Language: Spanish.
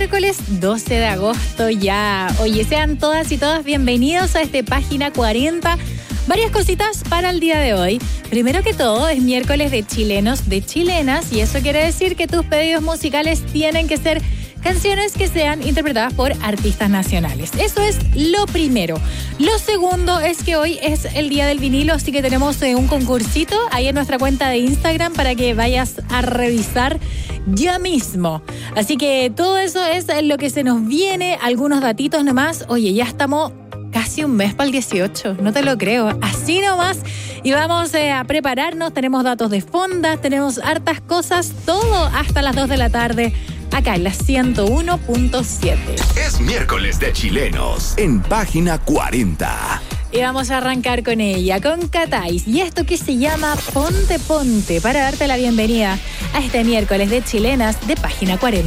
miércoles 12 de agosto ya. Oye, sean todas y todas bienvenidos a Página 40. Varias cositas para el día de hoy. Primero que todo, es miércoles de chilenos, de chilenas, y eso quiere decir que tus pedidos musicales tienen que ser canciones que sean interpretadas por artistas nacionales. Eso es lo primero. Lo segundo es que hoy es el día del vinilo, así que tenemos un concursito ahí en nuestra cuenta de Instagram para que vayas a revisar ya mismo. Así que todo eso es lo que se nos viene. Algunos datitos nomás. Oye, ya estamos casi un mes para el 18, no te lo creo, así nomás. Y vamos a prepararnos, tenemos datos de fondas, tenemos hartas cosas, todo hasta las 2 de la tarde, acá en la 101.7. Es miércoles de chilenos, en Página 40. Y vamos a arrancar con ella, con Catais, y esto que se llama Ponte Ponte, para darte la bienvenida a este miércoles de chilenas de Página 40.